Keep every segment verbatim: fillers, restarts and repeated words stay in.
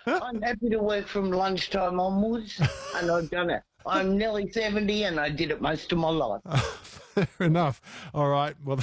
I'm happy to work from lunchtime onwards, and I've done it. I'm nearly seventy, and I did it most of my life. Fair enough. All right. Well,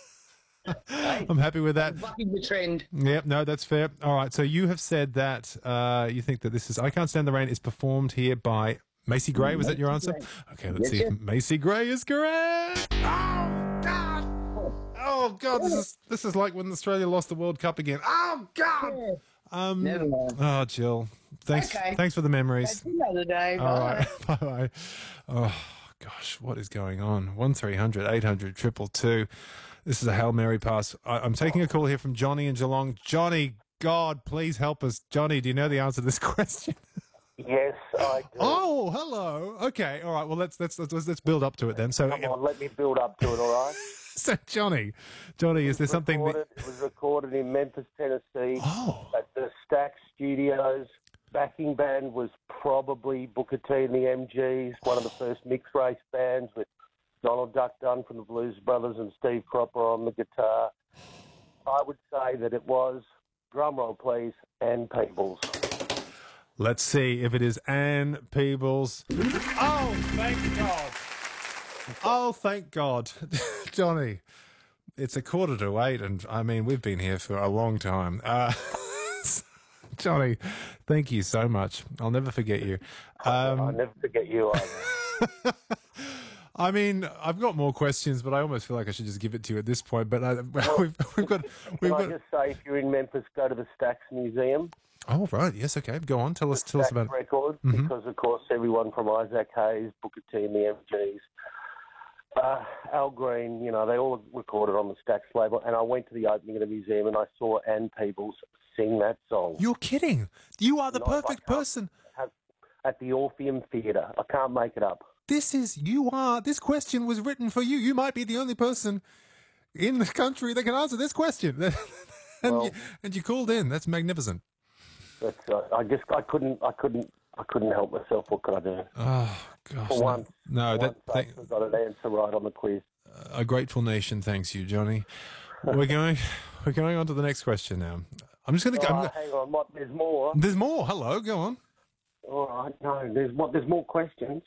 Hey, I'm happy with that. I'm bucking the trend. Yep, no, that's fair. All right, so you have said that uh, you think that this is I Can't Stand the Rain is performed here by Macy Gray. Was that your answer? Macy Gray. Okay, let's Yes, see yes. if Macy Gray is correct. Oh, God. Oh, God, this is, this is like when Australia lost the World Cup again. Oh, God. Yeah. Um, Never mind. oh, Jill, thanks, Okay. thanks for the memories. That's another day. All Bye. right, bye-bye. Oh, gosh, what is going on? one three hundred eight hundred two two two. This is a Hail Mary pass. I, I'm taking a call here from Johnny in Geelong. Johnny, God, please help us. Johnny, do you know the answer to this question? Yes, I do. Oh, hello. Okay, all right. Well, let's let's let's, let's build up to it then. So, Come on, let me build up to it, all right? so Johnny, Johnny, is there something? Recorded, That, It was recorded in Memphis, Tennessee, oh, at the Stax Studios. Backing band was probably Booker T and the M Gs, one of the first mixed race bands with Donald Duck Dunn from the Blues Brothers and Steve Cropper on the guitar. I would say that it was, drum roll please, Ann Peebles. let's see if it is Ann Peebles. Oh, thank God. Oh, thank God, Johnny. It's a quarter to eight, and I mean we've been here for a long time. Uh, Johnny, thank you so much. I'll never forget you. Um, I'll never forget you either. I mean, I've got more questions, but I almost feel like I should just give it to you at this point. But I, we've, we've got, we've Can I got. just say, if you're in Memphis, go to the Stax Museum. Oh right, yes, okay. Go on, tell us, tell us Stax about it. record, Mhm. because of course everyone from Isaac Hayes, Booker T and the M Gs, uh, Al Green, you know, they all recorded on the Stax label. And I went to the opening of the museum and I saw Ann Peebles sing that song. You're kidding! You are the No, I perfect can't. person. At, at the Orpheum Theatre. I can't make it up. This is you are. This question was written for you. You might be the only person in the country that can answer this question. and, Well- you, and you called in. That's magnificent. But uh, I just I couldn't I couldn't I couldn't help myself. What could I do? Oh gosh, For no, once, no for that once I thank, actually got an answer right on the quiz. a grateful nation thanks you, Johnny. We're going. We're going on to the next question now. I'm just going to. Oh, go. hang on, what, there's more. There's more. Hello, go on. All right, no, there's what there's more questions.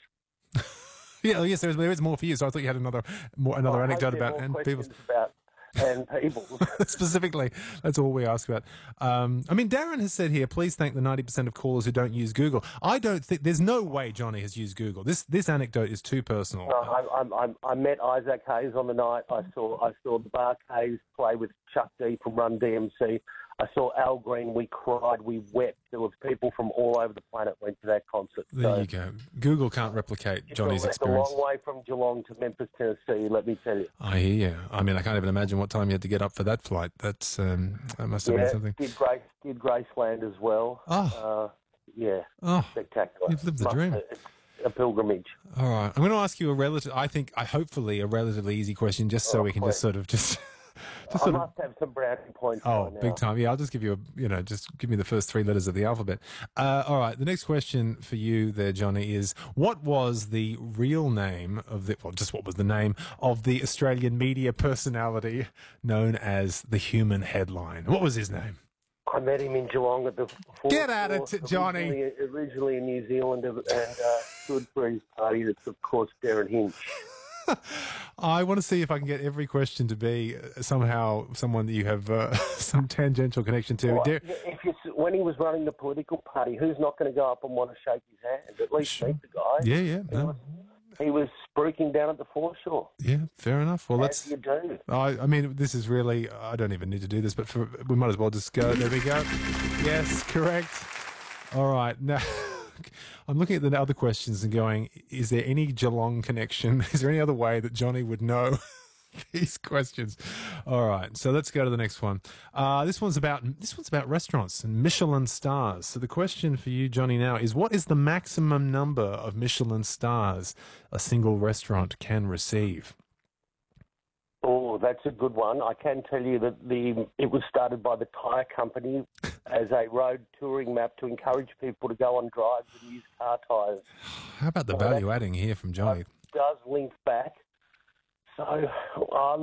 Yeah, yes, there is, there is more for you. So I thought you had another more, another I hope anecdote there are about more and questions people's about and people. specifically. That's all we ask about. Um, I mean, Darren has said here, please thank the ninety percent of callers who don't use Google. I don't think there's no way Johnny has used Google. This this anecdote is too personal. No, I, I, I, I met Isaac Hayes on the night. I saw I saw the Bark Hayes play with Chuck D from Run D M C. I saw Al Green. We cried. We wept. There was people from all over the planet went to that concert. There So you go. Google can't replicate it's Johnny's a, experience. It's a long way from Geelong to Memphis, Tennessee. Let me tell you. I hear you. I mean, I can't even imagine what time you had to get up for that flight. That's um, that must have been Yeah, something. did Grace did Graceland as well. Oh. Uh, yeah, Oh, spectacular. you've lived the Must- dream. It's a pilgrimage. all right. I'm going to ask you a relative. I think, I hopefully, a relatively easy question, just so Oh, we can please. just sort of just, just I sort of. must have some brownie points. Oh, right now. big time. Yeah, I'll just give you a, you know, just give me the first three letters of the alphabet. Uh, all right. The next question for you there, Johnny, is what was the real name of the, well, just what was the name of the Australian media personality known as the Human Headline? What was his name? I met him in Geelong at the fourth Get at it, floor, Johnny. Originally, originally in New Zealand, and uh, stood for his party. That's of course Darren Hinch. I want to see if I can get every question to be uh, somehow someone that you have uh, some tangential connection to. Well, Dar- if you, when he was running the political party, who's not going to go up and want to shake his hand? At least Sure. meet the guy. yeah, yeah, He no, was, he was spruiking down at the foreshore. yeah, fair enough. Well, As let's. you do. I, I mean, this is really. I don't even need to do this, but for, we might as well just go. There we go. Yes, correct. All right. Now, I'm looking at the other questions and going, is there any Geelong connection? Is there any other way that Johnny would know these questions? All right. So let's go to the next one. Uh, this one's about this one's about restaurants and Michelin stars. So the question for you, Johnny, now is what is the maximum number of Michelin stars a single restaurant can receive? Oh, that's a good one. I can tell you that the it was started by the tyre company as a road touring map to encourage people to go on drives and use car tyres. How about the Well, value adding here from Johnny? It does link back. So, uh, look,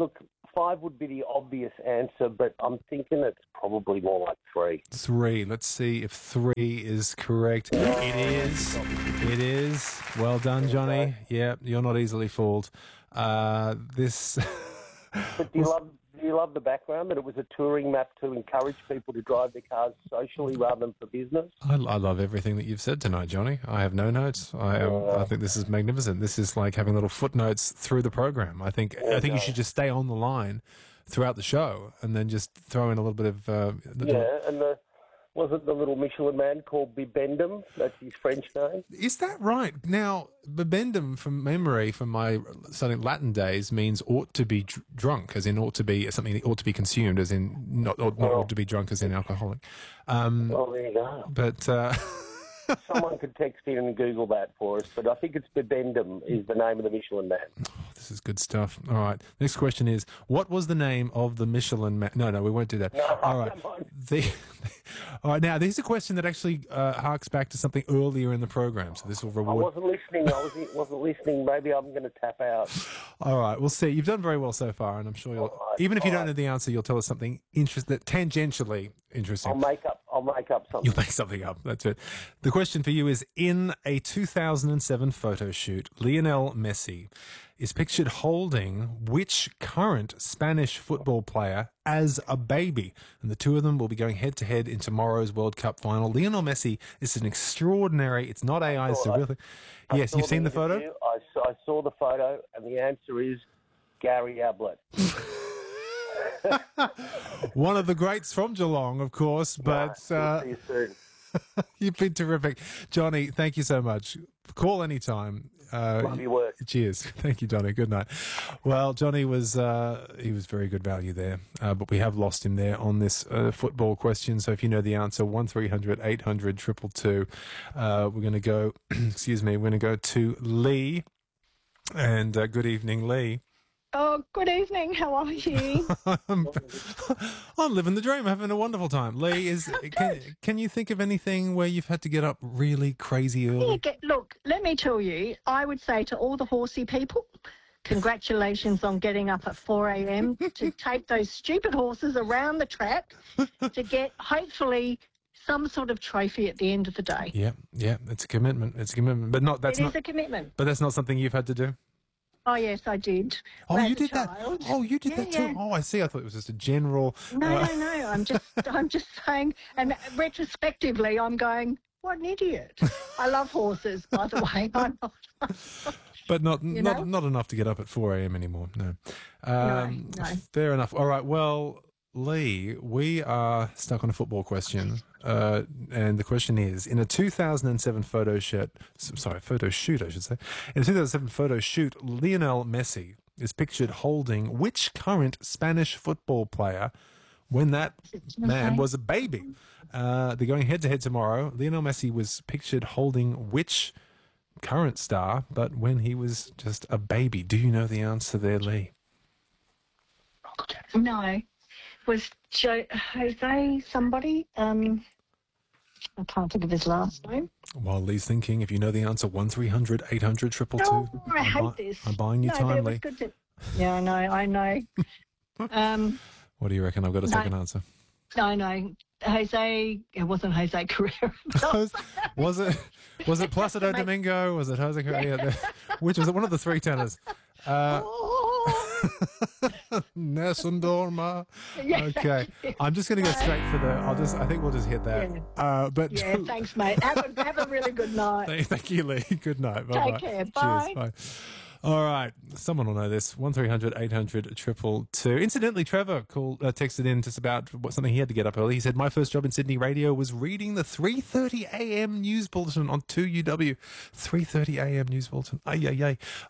five would be the obvious answer, but I'm thinking it's probably more like three. Three. Let's see if three is correct. It is. It is. Well done, Johnny. Yeah, you're not easily fooled. Uh, this. But do you love do you love the background that it was a touring map to encourage people to drive their cars socially rather than for business? I, I love everything that you've said tonight, Johnny. I have no notes. I um, I think this is magnificent. This is like having little footnotes through the program. I think I think you should just stay on the line throughout the show and then just throw in a little bit of. Uh, the, Yeah, and the wasn't the little Michelin man called Bibendum? That's his French name. Is that right? Now, bibendum from memory from my studying Latin days means ought to be dr- drunk, as in ought to be something that ought to be consumed, as in not, not Well- ought to be drunk, as in alcoholic. Um, Well, there you go. but uh, Someone could text in and Google that for us, but I think it's Bibendum is the name of the Michelin man. this is good stuff. All right. Next question is, what was the name of the Michelin man? No, no, we won't do that. All right. Come on. The, all right. Now, this is a question that actually uh, harks back to something earlier in the program. So this will I reward. wasn't listening. I wasn't, wasn't listening. Maybe I'm going to tap out. All right. We'll see. You've done very well so far, and I'm sure you'll, All right, even if you all don't know the answer, you'll tell us something interesting, tangentially interesting. I'll make up. I'll make up something. You'll make something up. That's it. The question for you is, in a two thousand seven photo shoot, Lionel Messi is pictured holding which current Spanish football player as a baby? And the two of them will be going head to head in tomorrow's World Cup final. Lionel Messi is an extraordinary, it's not A I, it's a real thing. I Yes, saw you've seen the photo? interview. I saw, I saw the photo, and the answer is Gary Ablett. One of the greats from Geelong, of course, but We'll uh, see you soon. you've been terrific. Johnny, thank you so much. Call anytime. Uh, Love your work. Cheers. Thank you, Johnny. Good night. Well, Johnny was uh, he was very good value there, uh, but we have lost him there on this uh, football question. So if you know the answer, one three hundred eight hundred two two two. Uh, we're going to go. excuse me. We're going to go to Lee. And uh, good evening, Lee. Oh, good evening. How are you? I'm, I'm living the dream, having a wonderful time. Lee, is can, can you think of anything where you've had to get up really crazy Yeah, early? get, look, let me tell you, I would say to all the horsey people, congratulations on getting up at four a.m. to take those stupid horses around the track to get, hopefully, some sort of trophy at the end of the day. Yeah, yeah, it's a commitment. It's a commitment, but not that's It not. is a commitment. But that's not something you've had to do. Oh, yes, I did. Oh, As you a did that. child. Oh, you did Yeah, that too. yeah. Oh, I see. I thought it was just a general. No, uh, no, no. I'm just, I'm just saying, and retrospectively, I'm going, what an idiot. I love horses, by the way. I'm not. But not You not know? not enough to get up at four a.m. anymore. No. Um, no. Fair enough. All right. Well, Lee, we are stuck on a football question, uh, and the question is: in a two thousand seven photo shoot, sorry, photo shoot, I should say, in a two thousand seven photo shoot, Lionel Messi is pictured holding which current Spanish football player when that man was a baby? Uh, they're going head to head tomorrow. Lionel Messi was pictured holding which current star, but when he was just a baby? Do you know the answer there, Lee? No. Was jo- Jose somebody? Um, I can't think of his last name. While Lee's thinking, if you know the answer, one three hundred eight hundred two two two. Oh, I I'm hate bu- this. I'm buying you no, but time, it was Lee. good to... Yeah, I know, I know. um, What do you reckon? I've got a No. second answer. I know. Jose, it wasn't Jose Carrera. was, was it was it Placido Mate. Domingo? Was it Jose Correa? The- Which was it? One of the three tenors. Uh, Oh, Nessun Dorma. yeah, Okay, I'm just going to go straight for the. I'll just. I think we'll just hit that. Yeah. Uh, but yeah, thanks, mate. Have a, have a really good night. Thank, thank you, Lee. Good night. Bye-bye. care. Cheers. Bye. Bye. All right. Someone will know this. one three hundred eight hundred two two two. Incidentally, Trevor called, uh, texted in just about what, something he had to get up early. He said, my first job in Sydney radio was reading the three thirty a.m. news bulletin on two U W. three thirty a.m. news bulletin. Ay, ay, ay.